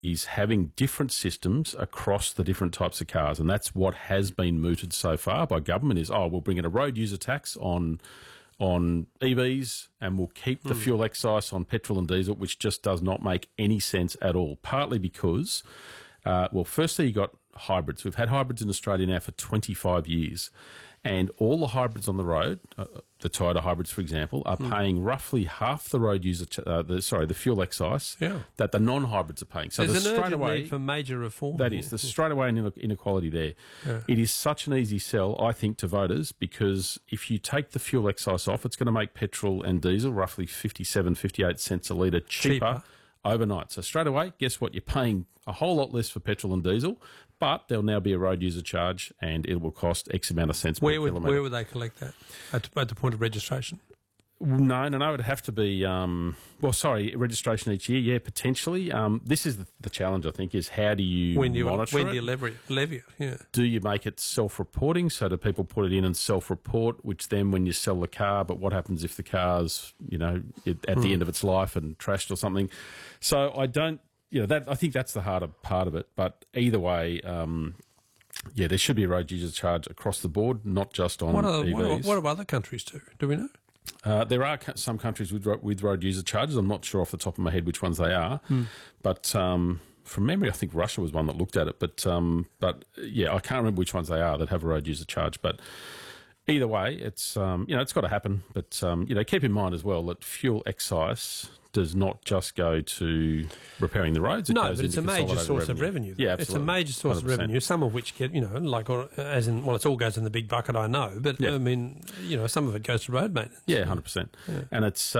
is having different systems across the different types of cars, and that's what has been mooted so far by government is, we'll bring in a road user tax on EVs and we'll keep the fuel excise on petrol and diesel, which just does not make any sense at all, partly because, firstly, you got hybrids. We've had hybrids in Australia now for 25 years, and all the hybrids on the road, the Toyota hybrids, for example, are paying roughly half the road user, the fuel excise that the non-hybrids are paying. So there's an urgent need for major reform. That is, there's straight away an inequality there. Yeah. It is such an easy sell, I think, to voters, because if you take the fuel excise off, it's going to make petrol and diesel roughly 57, 58 cents a litre cheaper overnight. So straight away, guess what? You're paying a whole lot less for petrol and diesel, but there'll now be a road user charge and it will cost X amount of cents per kilometre. Where would they collect that? At the point of registration? No, it'd have to be, registration each year, yeah, potentially. This is the challenge, I think, is how do you monitor it? When do you levy it? Yeah. Do you make it self-reporting, so do people put it in and self-report, which then when you sell the car, but what happens if the car's, at the end of its life and trashed or something? So I don't, I think that's the harder part of it, but either way, there should be a road user charge across the board, not just on EVs. What do other countries do? Do we know? There are some countries with road user charges. I'm not sure off the top of my head which ones they are, but from memory, I think Russia was one that looked at it. But I can't remember which ones they are that have a road user charge. But either way, it's it's got to happen. But keep in mind as well that fuel excise does not just go to repairing the roads. But it's a major source of revenue. Yeah, absolutely. It's a major source 100%. Of revenue, some of which get, it all goes in the big bucket, I know, but some of it goes to road maintenance. Yeah, 100%. Yeah. And it's,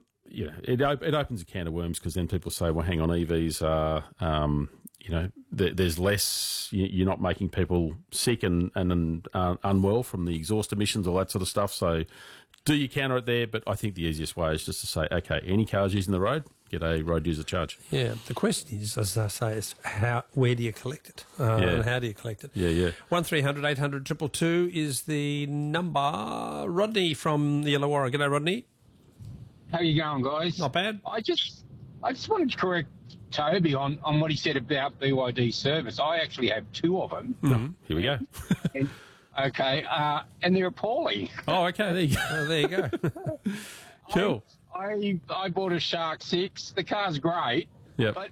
it opens a can of worms because then people say, well, hang on, EVs are, there's less, you're not making people sick and unwell from the exhaust emissions, all that sort of stuff. So do you counter it there? But I think the easiest way is just to say, okay, any cars using the road, get a road user charge. Yeah, the question is, as I say, is where do you collect it? And how do you collect it? Yeah. 1300 800 222 is the number. Rodney from the Illawarra. G'day, Rodney. How you going, guys? Not bad. I just wanted to correct Toby on what he said about BYD service. I actually have two of them. Mm-hmm. Here we go. And they're appalling. Oh, okay, there you go. There you go. Cool. I bought a Shark 6. The car's great. Yeah. But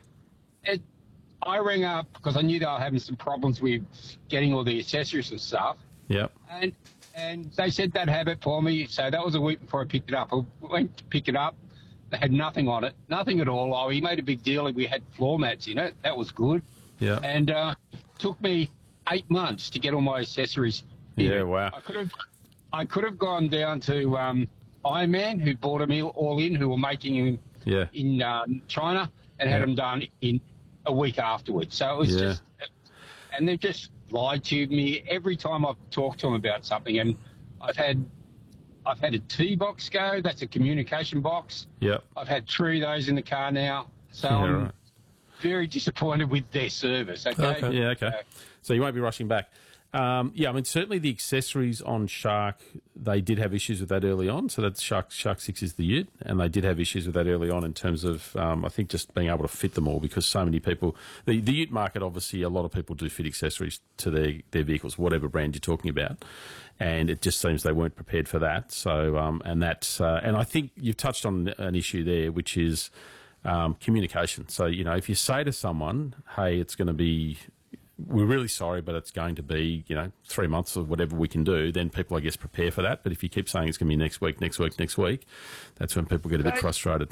I rang up because I knew they were having some problems with getting all the accessories and stuff. Yeah. And they said they'd have it for me. So that was a week before I picked it up. I went to pick it up. They had nothing on it. Nothing at all. Oh, he made a big deal. We had floor mats in it. That was good. Yeah. And took me 8 months to get all my accessories. Yeah, wow. I could have gone down to Ironman, who bought them all in, who were making them in China, and had them done in a week afterwards. So it was just, and they've just lied to me every time I've talked to them about something. And I've had a T-box go. That's a communication box. Yeah. I've had 3 of those in the car now. So I'm very disappointed with their service. Okay. Yeah. Okay. So you won't be rushing back. Certainly the accessories on Shark, they did have issues with that early on. So that's Shark 6 is the Ute, and they did have issues with that early on in terms of, I think, just being able to fit them all because so many people, the Ute market, obviously, a lot of people do fit accessories to their vehicles, whatever brand you're talking about. And it just seems they weren't prepared for that. So, and I think you've touched on an issue there, which is communication. So, if you say to someone, hey, it's going to be, we're really sorry, but it's going to be, 3 months or whatever we can do, then people, I guess, prepare for that. But if you keep saying it's going to be next week, that's when people get a bit frustrated.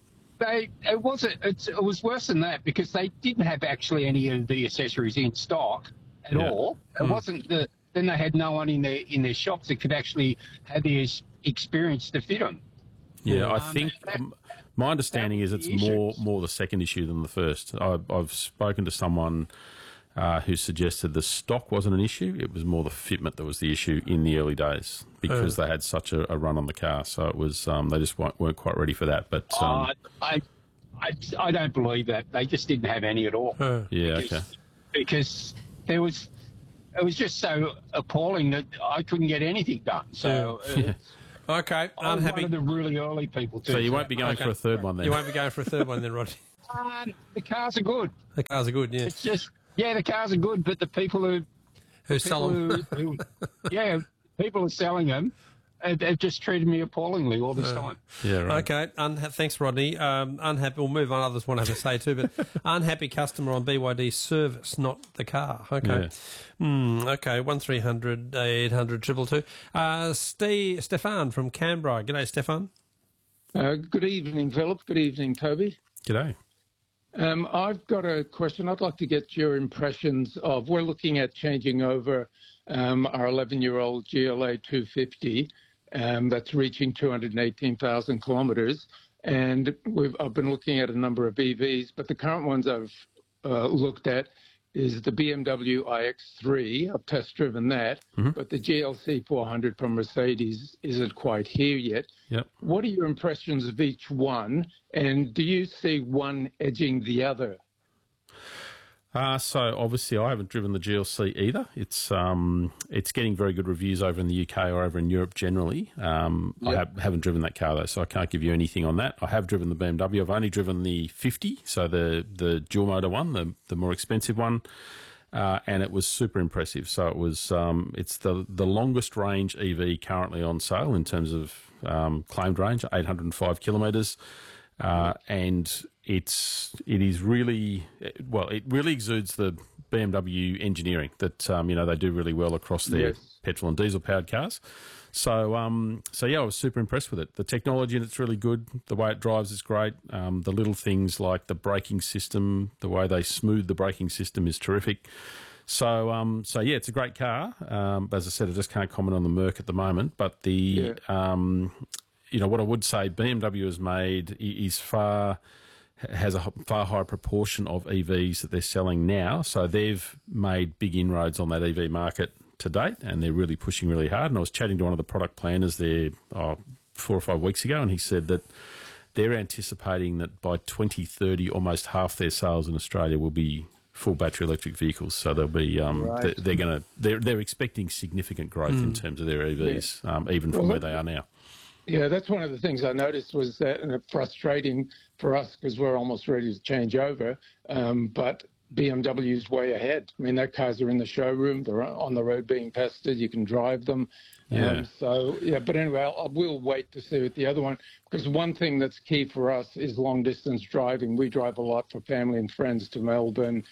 It was worse than that because they didn't have actually any of the accessories in stock at all. It wasn't then they had no one in their shops that could actually have the experience to fit them. Yeah, I think my understanding is it's more the second issue than the first. I've spoken to someone who suggested the stock wasn't an issue. It was more the fitment that was the issue in the early days because they had such a run on the car. So it was they just weren't quite ready for that. But I don't believe that. They just didn't have any at all. Because it was just so appalling that I couldn't get anything done. So okay, I'm one of the really early people too. So you won't be going for a third one then? You won't be going for a third one then, Rodney? The cars are good. The cars are good, yeah. It's just, the cars are good, but the people who sell them, people are selling them. They've just treated me appallingly all this time. Yeah, right. Okay, thanks, Rodney. Unhappy. We'll move on. Others want to have a say too, but unhappy customer on BYD service, not the car. Okay. Yeah. Okay. 1300 800 222. Stefan from Canberra. G'day, Stefan. Good evening, Philip. Good evening, Toby. G'day. I've got a question. I'd like to get your impressions of. We're looking at changing over our 11-year-old GLA 250. That's reaching 218,000 kilometres. And I've been looking at a number of EVs, but the current ones I've looked at is the BMW iX3. I've test-driven that, but the GLC 400 from Mercedes isn't quite here yet. Yep. What are your impressions of each one, and do you see one edging the other? So obviously I haven't driven the GLC either. It's getting very good reviews over in the UK or over in Europe generally. I haven't driven that car though, so I can't give you anything on that. I have driven the BMW. I've only driven the 50, so the dual motor one, the more expensive one, and it was super impressive. So it was it's the longest range EV currently on sale in terms of claimed range, 805 kilometres. And it really exudes the BMW engineering that they do really well across their petrol and diesel powered cars. So I was super impressed with it. The technology in it's really good. The way it drives is great. The little things like the braking system, the way they smooth the braking system is terrific. So it's a great car. As I said, I just can't comment on the Merc at the moment, but what I would say BMW has a far higher proportion of EVs that they're selling now. So they've made big inroads on that EV market to date, and they're really pushing really hard. And I was chatting to one of the product planners there 4 or 5 weeks ago, and he said that they're anticipating that by 2030, almost half their sales in Australia will be full battery electric vehicles. So they'll be they're expecting significant growth in terms of their EVs, even from where they are now. Yeah, that's one of the things I noticed was that, and it's frustrating for us because we're almost ready to change over, but BMW's way ahead. I mean, their cars are in the showroom, they're on the road being tested, you can drive them. But anyway, I will wait to see with the other one, because one thing that's key for us is long-distance driving. We drive a lot for family and friends to Melbourne,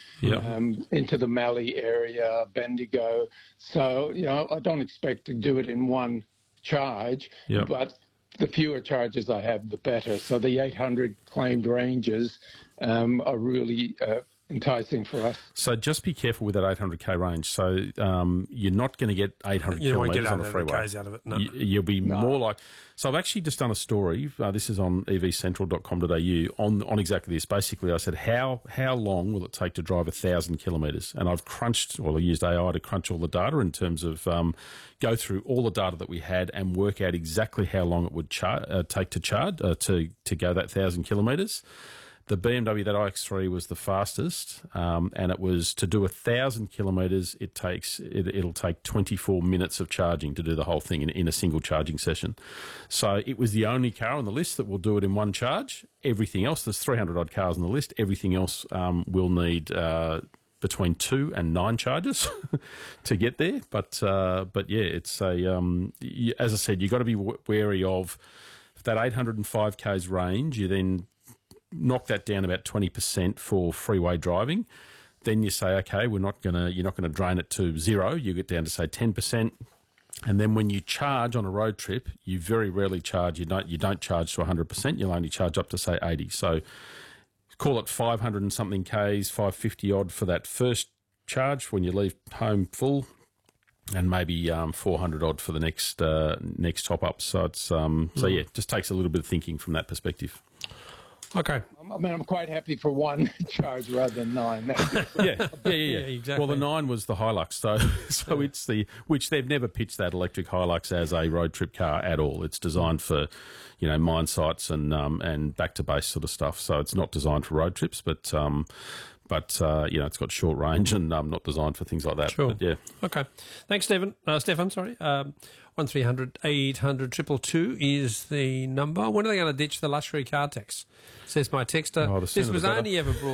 into the Mallee area, Bendigo. So, I don't expect to do it in one charge, but the fewer charges I have, the better. So the 800 claimed ranges are really enticing for us. So just be careful with that 800k range. So you're not going to get 800 kilometres on a freeway. Out of it, no. You'll be more like... So I've actually just done a story. This is on evcentral.com.au on exactly this. Basically, I said, how long will it take to drive 1,000 kilometres? And I've I used AI to crunch all the data in terms of go through all the data that we had and work out exactly how long it would take to charge to go that 1,000 kilometres. The BMW, that iX3 was the fastest, and it was to do 1,000 kilometres. It'll take 24 minutes of charging to do the whole thing in a single charging session. So it was the only car on the list that will do it in one charge. Everything else, there's 300 odd cars on the list. Everything else will need between 2 and 9 charges to get there. But yeah, it's as I said, you've got to be wary of that 805 k's range. You then knock that down about 20% for freeway driving. Then you say, okay, you're not going to drain it to 0. You get down to say 10%. And then when you charge on a road trip, you very rarely charge. You don't charge to 100%. You'll only charge up to say 80. So call it 500 and something k's, 550 odd for that first charge when you leave home full, and maybe 400 odd for the next top up. So it's it just takes a little bit of thinking from that perspective. Okay. I mean, I'm quite happy for one charge rather than 9. Yeah, exactly. Well, the 9 was the Hilux, so it's which they've never pitched that electric Hilux as a road trip car at all. It's designed for, mine sites and back to base sort of stuff. So it's not designed for road trips, but it's got short range and not designed for things like that. Sure. But, yeah. Okay. Thanks, Stefan. Sorry. 1300 800 222 is the number. When are they going to ditch the luxury car tax? Says my texter. This was only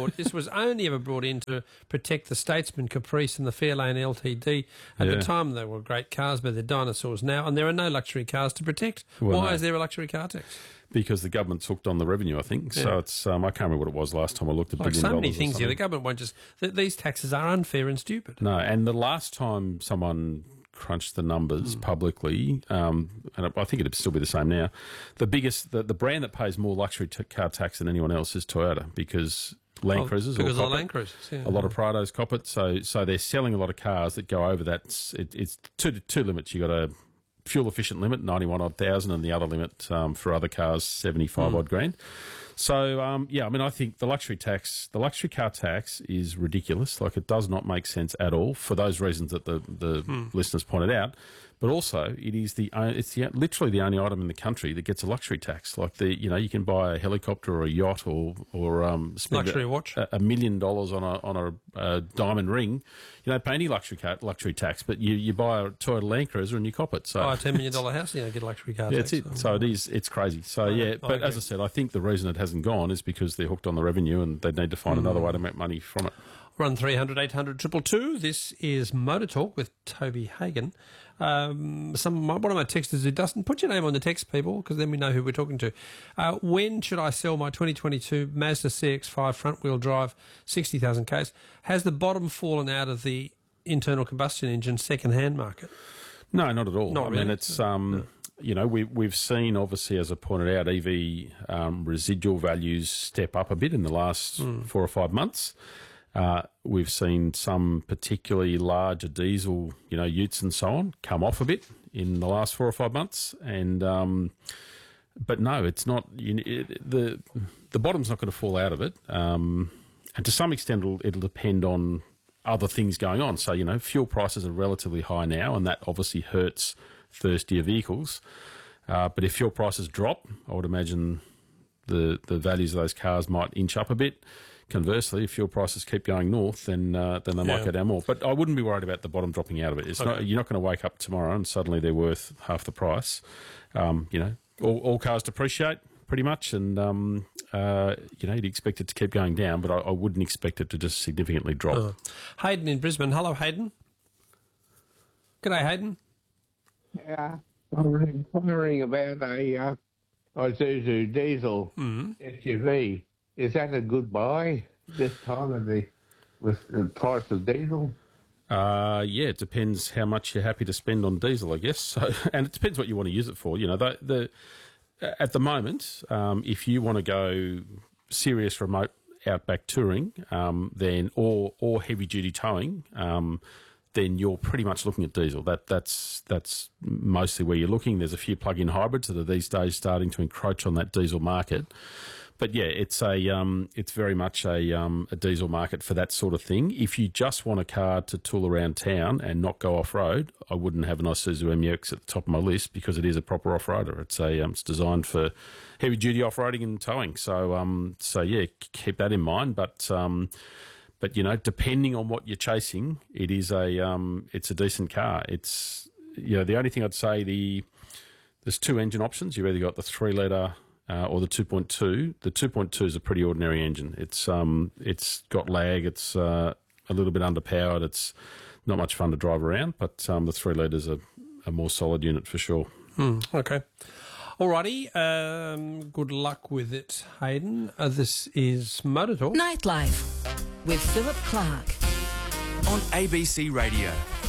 ever brought in to protect the Statesman, Caprice, and the Fairlane LTD. At the time, they were great cars, but they're dinosaurs now, and there are no luxury cars to protect. Why is there a luxury car tax? Because the government's hooked on the revenue, I think. Yeah. So it's I can't remember what it was last time I looked at. Like so many things here, the government won't just. These taxes are unfair and stupid. No, and the last time someone crunched the numbers publicly, and I think it'd still be the same now. The brand that pays more luxury car tax than anyone else is Toyota, because Land Cruisers, because of Land Cruisers, a lot of Prados cop it. So they're selling a lot of cars that go over that. It's two limits. You got a fuel efficient limit, 91 odd thousand, and the other limit for other cars, 75 odd grand. So, I think the luxury car tax is ridiculous. Like, it does not make sense at all for those reasons that the listeners pointed out. But also, it's literally the only item in the country that gets a luxury tax. Like, you can buy a helicopter or a yacht or spend luxury watch $1 million on a diamond ring. You don't pay any luxury tax, but you buy a Toyota Land Cruiser and you cop it. So buy a $10 million house, you don't get a luxury car tax. That's it. So it's crazy. So but as I said, I think the reason it hasn't gone is because they're hooked on the revenue and they need to find another way to make money from it. 1300 800 222. This is Motor Talk with Toby Hagen. One of my texters who doesn't put your name on the text, people, because then we know who we're talking to. When should I sell my 2022 Mazda CX-5 front-wheel drive, 60,000 Ks? Has the bottom fallen out of the internal combustion engine second-hand market? No, not at all. Not really. I mean, it's we've seen, obviously, as I pointed out, EV residual values step up a bit in the last 4 or 5 months. We've seen some particularly larger diesel, utes and so on, come off a bit in the last 4 or 5 months. And but no, it's not. The bottom's not going to fall out of it. And to some extent, it'll depend on other things going on. So fuel prices are relatively high now, and that obviously hurts thirstier vehicles. But if fuel prices drop, I would imagine the values of those cars might inch up a bit. Conversely, if fuel prices keep going north, then they might go down more. But I wouldn't be worried about the bottom dropping out of it. You're not going to wake up tomorrow and suddenly they're worth half the price. All cars depreciate pretty much, and you'd expect it to keep going down, but I wouldn't expect it to just significantly drop. Hayden in Brisbane. Hello, Hayden. G'day, Hayden. Yeah, I'm wondering about a Isuzu diesel SUV. Is that a good buy this time with the price of diesel? It depends how much you're happy to spend on diesel, I guess. So, and it depends what you want to use it for. At the moment, if you want to go serious remote outback touring, then or heavy duty towing, then you're pretty much looking at diesel. That's mostly where you're looking. There's a few plug-in hybrids that are these days starting to encroach on that diesel market. But yeah, it's very much a diesel market for that sort of thing. If you just want a car to tool around town and not go off road, I wouldn't have an Isuzu MUX at the top of my list because it is a proper off roader. It's designed for heavy duty off roading and towing. So yeah, keep that in mind. But depending on what you're chasing, it's a decent car. It's the only thing I'd say there's two engine options. You've either got the 3-litre. Or the 2.2. The 2.2 is a pretty ordinary engine. It's got lag. It's a little bit underpowered. It's not much fun to drive around. But the 3-litre is a more solid unit for sure. Okay. Alrighty. Good luck with it, Hayden. This is Motor Talk. Nightlife with Philip Clark on ABC Radio.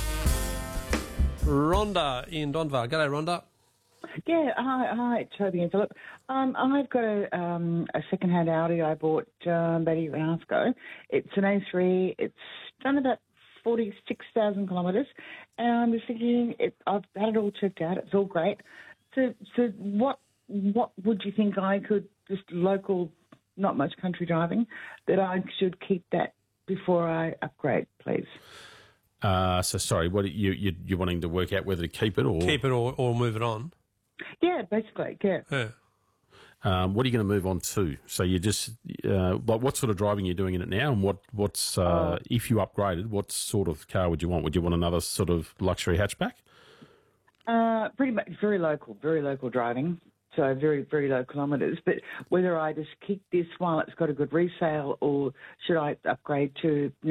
Rhonda in Donvale. G'day, Rhonda. Yeah, hi, Toby and Philip. I've got a second-hand Audi I bought about a year and a half ago. It's an A3. It's done about 46,000 kilometres, and I was thinking I've had it all checked out. It's all great. So what would you think I could, just local, not much country driving, that I should keep that before I upgrade, please? Sorry, what you're wanting to work out whether to keep it or move it on? Yeah, basically, yeah. What are you going to move on to? So you just what sort of driving are you doing in it now, and what's if you upgraded, what sort of car would you want? Would you want another sort of luxury hatchback? Pretty much very local driving. So very, very low kilometres. But whether I just keep this while it's got a good resale or should I upgrade to